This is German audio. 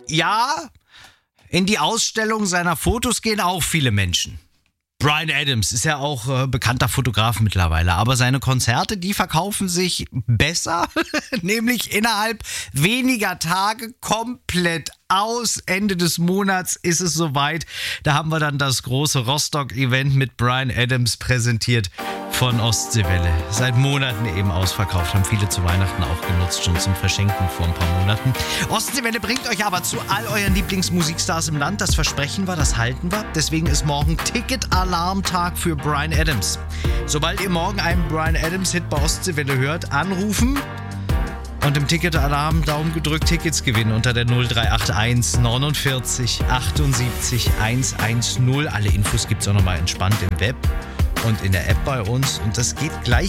Ja, in die Ausstellung seiner Fotos gehen auch viele Menschen. Bryan Adams ist ja auch bekannter Fotograf mittlerweile, aber seine Konzerte, die verkaufen sich besser, nämlich innerhalb weniger Tage komplett aus. Ende des Monats ist es soweit. Da haben wir dann das große Rostock-Event mit Bryan Adams präsentiert von Ostseewelle. Seit Monaten eben ausverkauft, haben viele zu Weihnachten auch genutzt, schon zum Verschenken vor ein paar Monaten. Ostseewelle bringt euch aber zu all euren Lieblingsmusikstars im Land. Das versprechen wir, das halten wir. Deswegen ist morgen Ticket-Alarm-Tag für Bryan Adams. Sobald ihr morgen einen Bryan Adams-Hit bei Ostseewelle hört, anrufen und im Ticket-Alarm Daumen gedrückt Tickets gewinnen unter der 0381 49 78 110. Alle Infos gibt's auch nochmal entspannt im Web und in der App bei uns. Und das geht gleich